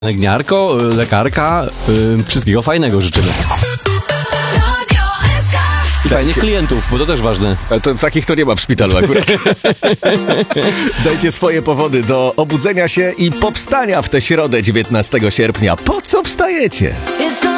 Pielęgniarko, lekarka, wszystkiego fajnego życzymy. I fajnych klientów, bo to też ważne. Ale to, takich to nie ma w szpitalu akurat. Dajcie swoje powody do obudzenia się i powstania w tę środę 19 sierpnia. Po co wstajecie?